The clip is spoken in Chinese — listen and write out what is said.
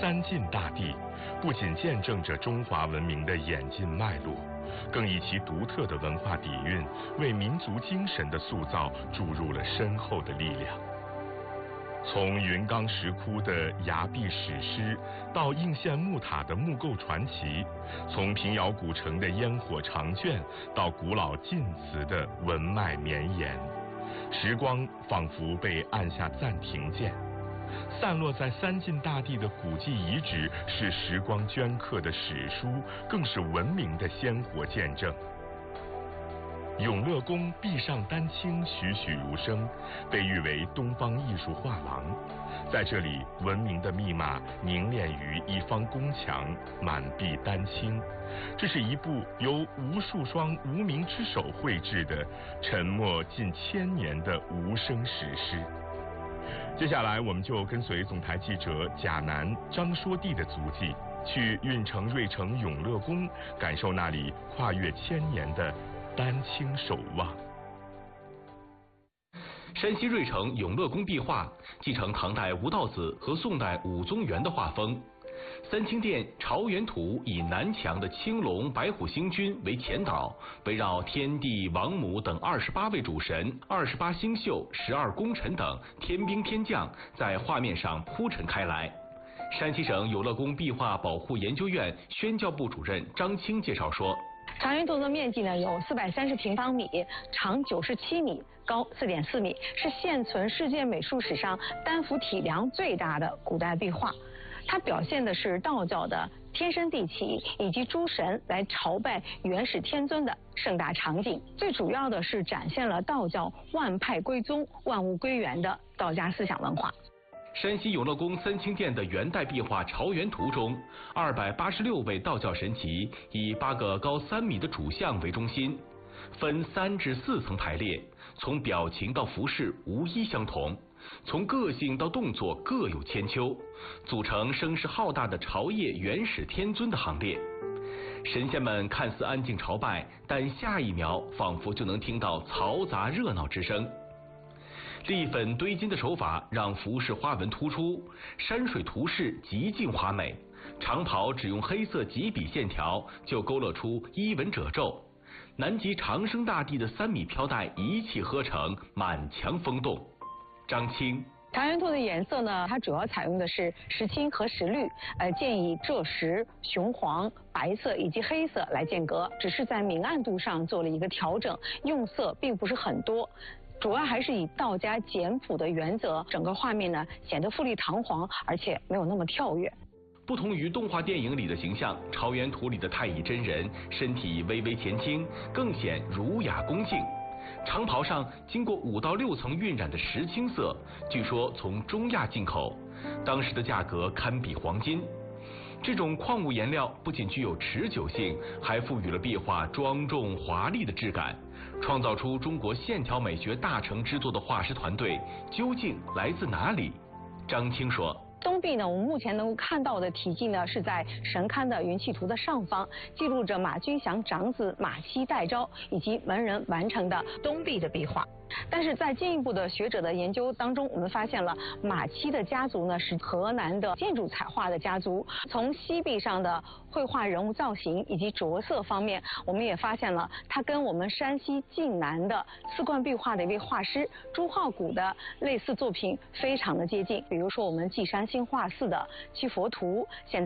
三晋大地不仅见证着中华文明的演进脉络，更以其独特的文化底蕴为民族精神的塑造注入了深厚的力量。从云冈石窟的崖壁史诗，到应县木塔的木构传奇，从平遥古城的烟火长卷，到古老晋祠的文脉绵延，时光仿佛被按下暂停键。散落在三晋大地的古迹遗址，是时光镌刻的史书，更是文明的鲜活见证。永乐宫壁上丹青栩栩如生，被誉为东方艺术画廊。在这里，文明的密码凝练于一方宫墙，满壁丹青。这是一部由无数双无名之手绘制的沉默近1000年的无声史诗。接下来，我们就跟随总台记者贾楠、张说娣的足迹，去运城芮城永乐宫，感受那里跨越1000年的丹青守望。 山西芮城永乐宫壁画继承唐代吴道子和宋代武宗元的画风。三清殿朝元图以南墙的青龙、白虎星君为前导，围绕天地、王母等28位主神、28星宿、12功臣等天兵天将在画面上铺陈开来。山西省永乐宫壁画保护研究院宣教部主任张青介绍说， 朝元图的面积呢有430平方米，长97米，高4.4米，是现存世界美术史上单幅体量最大的古代壁画。它表现的是道教的天生地起以及诸神来朝拜元始天尊的盛大场景，最主要的是展现了道教万派归宗、万物归元的道家思想文化。 山西永乐宫三清殿的元代壁画朝元图中，286位道教神祇以8个高3米的主像为中心，分3至4层排列，从表情到服饰无一相同，从个性到动作各有千秋，组成声势浩大的朝谒元始天尊的行列。神仙们看似安静朝拜，但下一秒仿佛就能听到嘈杂热闹之声。立粉堆金的手法让服饰花纹突出，山水图式极尽华美。长袍只用黑色几笔线条就勾勒出衣纹褶皱，南极长生大帝的3米飘带一气呵成，满墙风动。张青， 朝元图的颜色呢，它主要采用的是石青和石绿，建以赭石、雄黄、白色以及黑色来间隔，只是在明暗度上做了一个调整，用色并不是很多。主要还是以道家简朴的原则，整个画面呢显得富丽堂皇，而且没有那么跳跃。 不同于动画电影里的形象，朝元图里的太乙真人身体微微前倾，更显儒雅恭敬。长袍上经过5到6层晕染的石青色，据说从中亚进口，当时的价格堪比黄金。这种矿物颜料不仅具有持久性，还赋予了壁画庄重华丽的质感，创造出中国线条美学大成之作的画师团队究竟来自哪里？张青说， 东壁呢，我们目前能够看到的题记呢，是在神龛的云气图的上方，记录着马君祥长子马希代昭以及门人完成的东壁的壁画。但是在进一步的学者的研究当中，我们发现了马期的家族呢是河南的建筑彩画的家族。从西壁上的绘画人物造型以及着色方面，我们也发现了它跟我们山西晋南的四冠壁画的一位画师朱浩古的类似作品非常的接近。比如说我们稷山新画寺的七佛图，现